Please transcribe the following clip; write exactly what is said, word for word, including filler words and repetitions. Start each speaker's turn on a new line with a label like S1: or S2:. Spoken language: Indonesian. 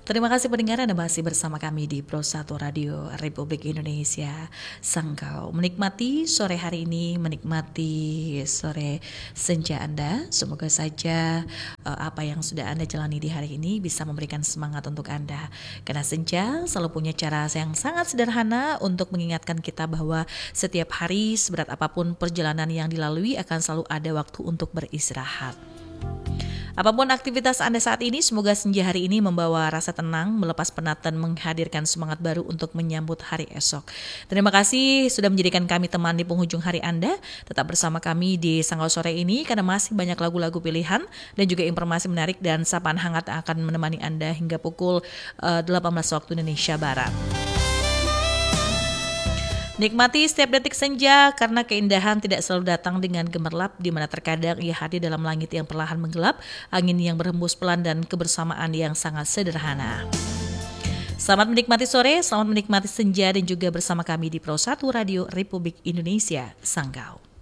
S1: Terima kasih pendengar Anda masih bersama kami di Pro satu Radio Republik Indonesia Sanggau. Menikmati sore hari ini, menikmati sore senja Anda. Semoga saja uh, apa yang sudah Anda jalani di hari ini bisa memberikan semangat untuk Anda. Karena senja selalu punya cara yang sangat sederhana untuk mengingatkan kita bahwa setiap hari seberat apapun perjalanan yang dilalui akan selalu ada waktu untuk beristirahat. Apapun aktivitas Anda saat ini, semoga senja hari ini membawa rasa tenang, melepas penat dan menghadirkan semangat baru untuk menyambut hari esok. Terima kasih sudah menjadikan kami teman di penghujung hari Anda. Tetap bersama kami di Sanggau sore ini karena masih banyak lagu-lagu pilihan dan juga informasi menarik dan sapaan hangat akan menemani Anda hingga pukul uh, delapan belas waktu Indonesia Barat. Nikmati setiap detik senja karena keindahan tidak selalu datang dengan gemerlap, di mana terkadang ia hadir dalam langit yang perlahan menggelap, angin yang berhembus pelan dan kebersamaan yang sangat sederhana. Selamat menikmati sore, selamat menikmati senja dan juga bersama kami di Pro satu Radio Republik Indonesia Sanggau.